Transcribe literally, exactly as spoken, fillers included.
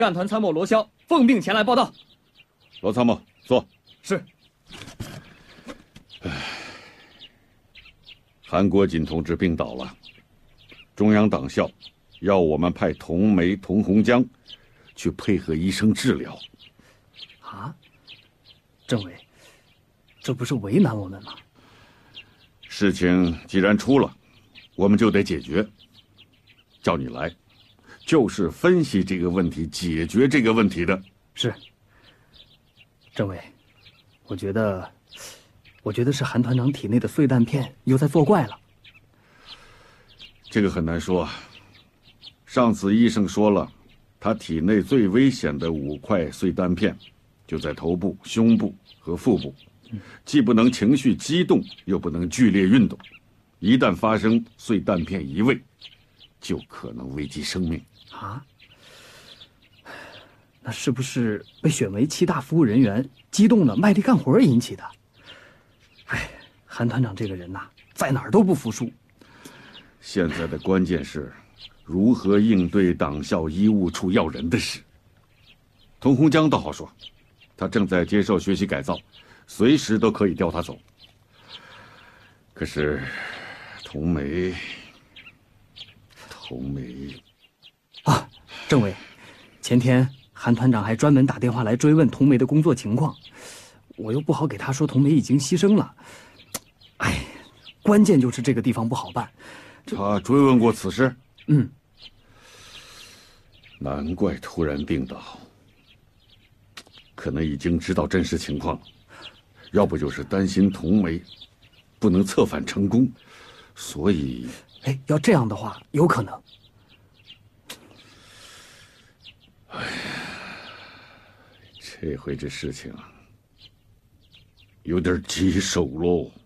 干团参谋罗霄奉命前来报道。 罗参谋，坐。 是。 唉，韩国锦同志病倒了，中央党校要我们派童梅、童洪江去配合医生治疗。 啊，政委，这不是为难我们吗？ 事情既然出了，我们就得解决。叫你来，就是分析这个问题、解决这个问题的。 是。政委，我觉得，我觉得是韩团长体内的碎弹片又在作怪了。 这个很难说啊。上次医生说了，他体内最危险的五块碎弹片，就在头部、胸部和腹部，既不能情绪激动，又不能剧烈运动，一旦发生碎弹片移位，就可能危及生命。 啊？那是不是被选为七大服务人员激动的卖力干活引起的？哎，韩团长这个人呐、啊，在哪儿都不服输。 现在的关键是如何应对党校医务处要人的事。童洪江倒好说，他正在接受学习改造，随时都可以调他走。可是童梅，童梅啊，政委，前天韩团长还专门打电话来追问童梅的工作情况，我又不好给他说童梅已经牺牲了。哎，关键就是这个地方不好办。 他追问过此事？ 嗯。 难怪突然病倒，可能已经知道真实情况了，要不就是担心童梅不能策反成功，所以…… 哎，要这样的话，有可能。 哎，这回这事情有点棘手喽。